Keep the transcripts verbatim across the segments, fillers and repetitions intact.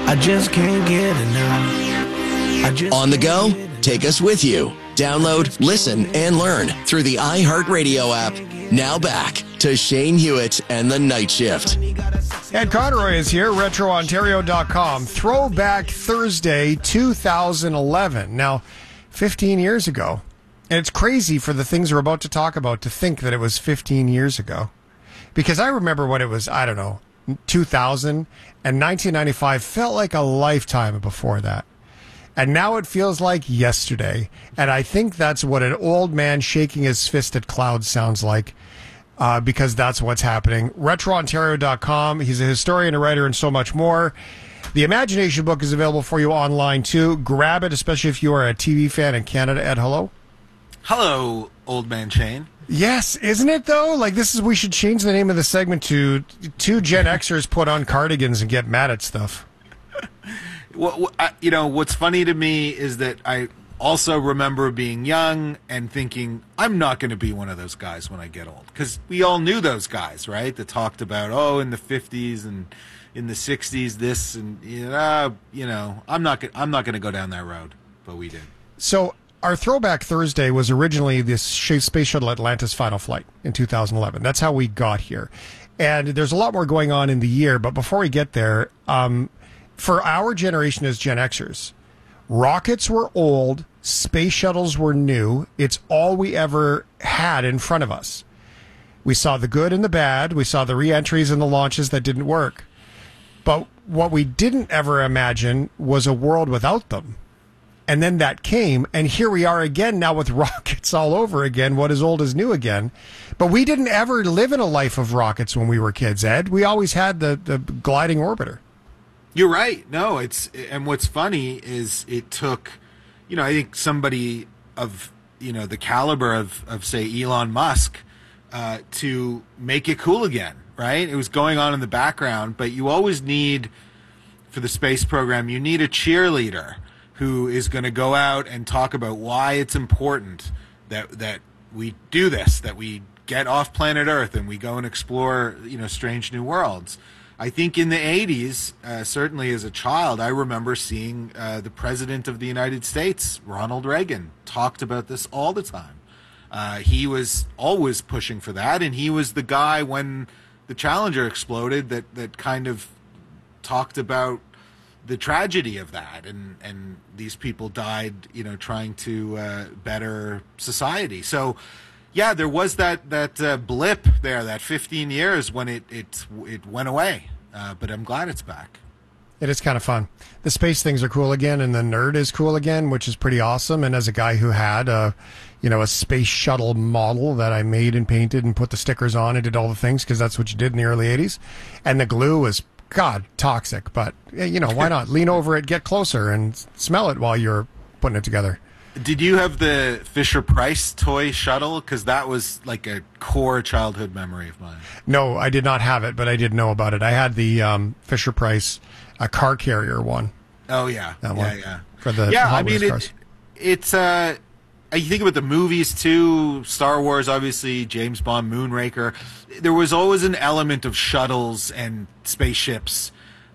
I just can't get enough. I just On the go? can't get enough. Take us with you. Download, listen, and learn through the iHeartRadio app. Now back to Shane Hewitt and the Night Shift. Ed Conroy is here, retro ontario dot com. Throwback Thursday two thousand eleven. Now, fifteen years ago. And it's crazy for the things we're about to talk about to think that it was fifteen years ago. Because I remember when it was, I don't know, two thousand, and nineteen ninety-five felt like a lifetime before that. And now it feels like yesterday. And I think that's what an old man shaking his fist at clouds sounds like, uh, because that's what's happening. retro ontario dot com. He's a historian, a writer, and so much more. The Imagination book is available for you online, too. Grab it, especially if you are a T V fan in Canada. Ed, hello. Hello, old man Shane. Yes, isn't it, though? Like, this is, we should change the name of the segment to two Gen Xers put on cardigans and get mad at stuff. Well, you know, what's funny to me is that I also remember being young and thinking, I'm not going to be one of those guys when I get old. Because we all knew those guys, right? That talked about, oh, in the fifties and in the sixties, this and, you know, you know I'm not, I'm not going to go down that road. But we did. So our Throwback Thursday was originally this Space Shuttle Atlantis final flight in two thousand eleven. That's how we got here. And there's a lot more going on in the year. But before we get there, um, for our generation as Gen Xers, rockets were old, space shuttles were new. It's all we ever had in front of us. We saw the good and the bad. We saw the re-entries and the launches that didn't work. But what we didn't ever imagine was a world without them. And then that came, and here we are again now with rockets all over again. What is old is new again. But we didn't ever live in a life of rockets when we were kids, Ed. We always had the, the gliding orbiter. You're right. No, it's, and what's funny is it took, you know, I think somebody of, you know, the caliber of, of say, Elon Musk uh, to make it cool again, right? It was going on in the background, but you always need, for the space program, you need a cheerleader who is going to go out and talk about why it's important that that we do this, that we get off planet Earth and we go and explore, you know, strange new worlds. I think in the eighties, uh, certainly as a child, I remember seeing uh, the President of the United States, Ronald Reagan, talked about this all the time. Uh, he was always pushing for that, and he was the guy when the Challenger exploded that, that kind of talked about the tragedy of that, and, and these people died, you know, trying to uh, better society. So, yeah, there was that that uh, blip there, that fifteen years when it it it went away. Uh, but I'm glad it's back. It is kind of fun. The space things are cool again, and the nerd is cool again, which is pretty awesome. And as a guy who had a, you know, a space shuttle model that I made and painted and put the stickers on and did all the things, because that's what you did in the early eighties, and the glue was, God, toxic. But you know, why not lean over it, get closer, and smell it while you're putting it together. Did you have the Fisher-Price toy shuttle? Because that was like a core childhood memory of mine. No, I did not have it, but I did know about it. I had the um, Fisher-Price uh, car carrier one. Oh, yeah. That yeah, one. yeah. For the yeah, Hot I mean, Wheels cars. it, it's, uh, you think about the movies, too. Star Wars, obviously, James Bond, Moonraker. There was always an element of shuttles and spaceships.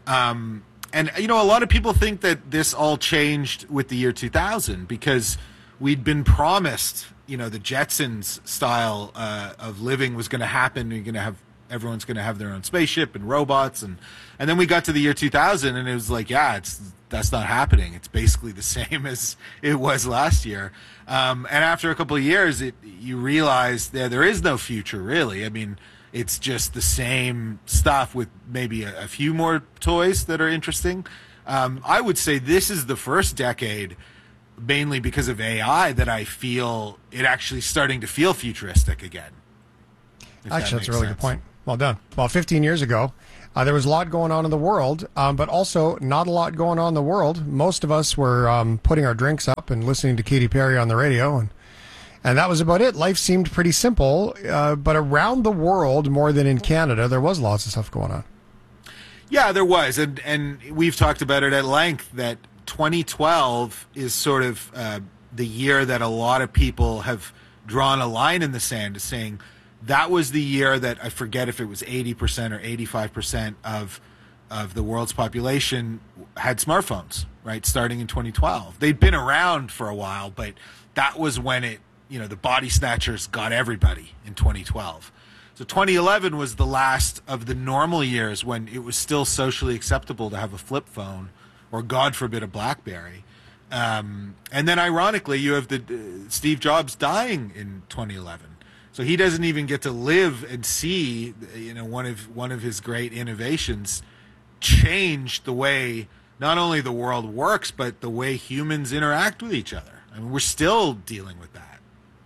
Um And, you know, a lot of people think that this all changed with the year two thousand because we'd been promised, you know, the Jetsons style uh, of living was going to happen. You're going to have, everyone's going to have their own spaceship and robots. And, and then we got to the year two thousand and it was like, yeah, it's, that's not happening. It's basically the same as it was last year. Um, and after a couple of years, it, you realize that there is no future, really. I mean, it's just the same stuff with maybe a, a few more toys that are interesting. Um, I would say this is the first decade, mainly because of A I, that I feel it actually starting to feel futuristic again. Actually, that's a really good point. Well done. Well, fifteen years ago, uh, there was a lot going on in the world, um, but also not a lot going on in the world. Most of us were um, putting our drinks up and listening to Katy Perry on the radio, and And that was about it. Life seemed pretty simple, uh, but around the world, more than in Canada, there was lots of stuff going on. Yeah, there was. And, and we've talked about it at length that twenty twelve is sort of uh, the year that a lot of people have drawn a line in the sand, saying that was the year that, I forget if it was eighty percent or eighty-five percent of of the world's population had smartphones, right? Starting in twenty twelve. They'd been around for a while, but that was when it, you know, the body snatchers got everybody in twenty twelve. So twenty eleven was the last of the normal years when it was still socially acceptable to have a flip phone or, God forbid, a BlackBerry. Um, and then, ironically, you have the uh, Steve Jobs dying in twenty eleven. So he doesn't even get to live and see, you know, one of one of his great innovations change the way not only the world works, but the way humans interact with each other. I mean, we're still dealing with that.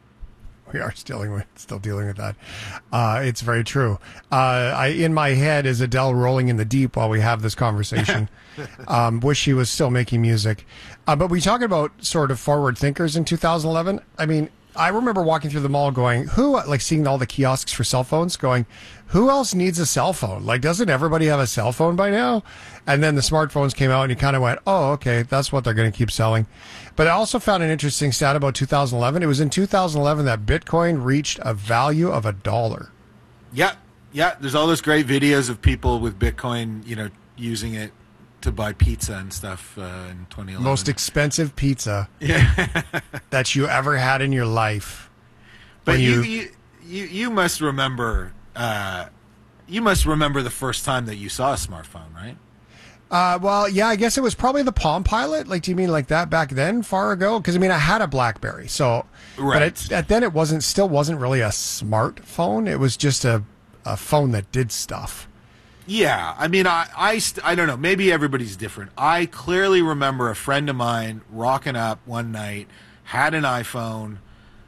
We are still dealing with, still dealing with that. Uh, it's very true. Uh, I, in my head is Adele rolling in the deep while we have this conversation. um, wish she was still making music. Uh, but we talk about sort of forward thinkers in two thousand eleven. I mean, I remember walking through the mall going, who, like seeing all the kiosks for cell phones going, who else needs a cell phone? Like, doesn't everybody have a cell phone by now? And then the smartphones came out and you kind of went, oh, okay, that's what they're going to keep selling. But I also found an interesting stat about two thousand eleven. It was in two thousand eleven that Bitcoin reached a value of a dollar. Yeah. Yeah. There's all those great videos of people with Bitcoin, you know, using it to buy pizza and stuff uh, in twenty eleven. Most expensive pizza yeah. that you ever had in your life. But you, you, you, you, you must remember, uh, you must remember the first time that you saw a smartphone, right? Uh, well, yeah, I guess it was probably the Palm Pilot. Like, do you mean like that back then, far ago? Because I mean, I had a BlackBerry, so right. But it, at then it wasn't, still wasn't really a smartphone. It was just a, a phone that did stuff. Yeah, I mean, I, I, st- I don't know. Maybe everybody's different. I clearly remember a friend of mine rocking up one night, had an iPhone,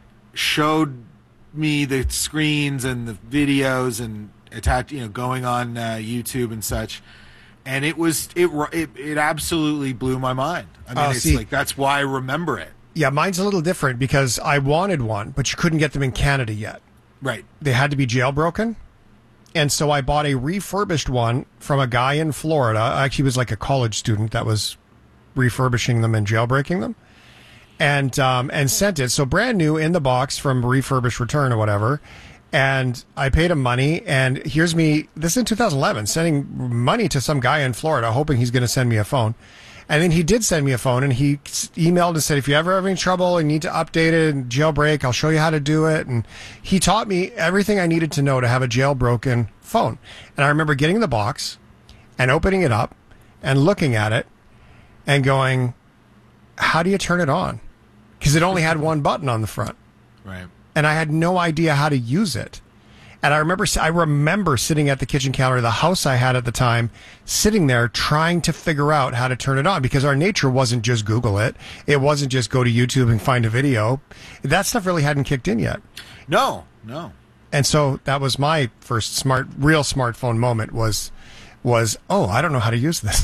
showed me the screens and the videos and attach, you know, going on uh, YouTube and such. And it was it, it it absolutely blew my mind. I mean, oh, it's see, like that's why I remember it. Yeah, mine's a little different because I wanted one, but you couldn't get them in Canada yet. Right. They had to be jailbroken. And so I bought a refurbished one from a guy in Florida. Actually, he was like a college student that was refurbishing them and jailbreaking them. And um, and sent it. So brand new in the box from refurbished return or whatever. And I paid him money, and here's me, this is in two thousand eleven, sending money to some guy in Florida, hoping he's going to send me a phone. And then he did send me a phone, and he emailed and said, if you ever have any trouble and need to update it and jailbreak, I'll show you how to do it. And he taught me everything I needed to know to have a jailbroken phone. And I remember getting the box and opening it up and looking at it and going, how do you turn it on? Because it only had one button on the front. Right. And I had no idea how to use it. And I remember, I remember sitting at the kitchen counter, the house I had at the time, sitting there trying to figure out how to turn it on, because our nature wasn't just Google it. It wasn't just go to YouTube and find a video. That stuff really hadn't kicked in yet. No, no. And so that was my first smart, real smartphone moment was, was, oh, I don't know how to use this.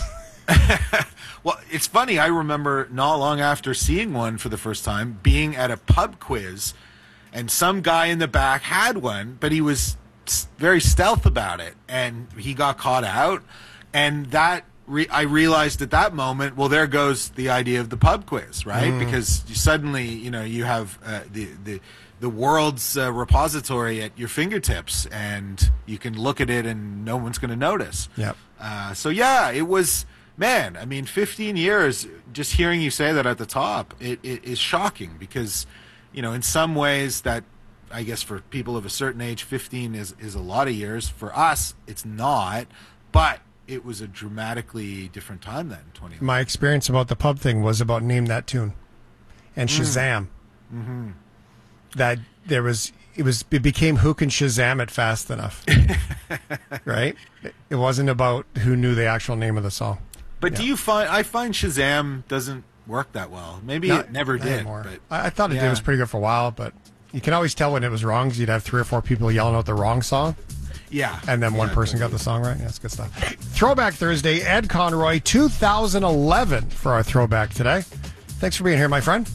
Well, it's funny. I remember not long after seeing one for the first time, being at a pub quiz. And some guy in the back had one, but he was very stealth about it, and he got caught out. And that re- I realized at that moment, well, there goes the idea of the pub quiz, right? Mm. Because you suddenly, you know, you have uh, the the the world's uh, repository at your fingertips, and you can look at it, and no one's going to notice. Yep. Uh, so yeah, it was. Man, I mean, fifteen years. Just hearing you say that at the top, it, it is shocking because. You know, in some ways that, I guess for people of a certain age, fifteen is, is a lot of years. For us, it's not, but it was a dramatically different time then, twenty. My experience about the pub thing was about Name That Tune and Shazam. Mm. Mm-hmm. That there was, it was, it became who can Shazam it fast enough, right? It wasn't about who knew the actual name of the song. But yeah. do you find, I find Shazam doesn't work that well. Maybe Not, it never did. Anymore. But I, I thought it yeah. did was pretty good for a while, but you can always tell when it was wrong because you'd have three or four people yelling out the wrong song. Yeah. And then one yeah, person got the song right. Yeah, that's good stuff. Throwback Thursday, Ed Conroy, two thousand eleven for our throwback today. Thanks for being here, my friend.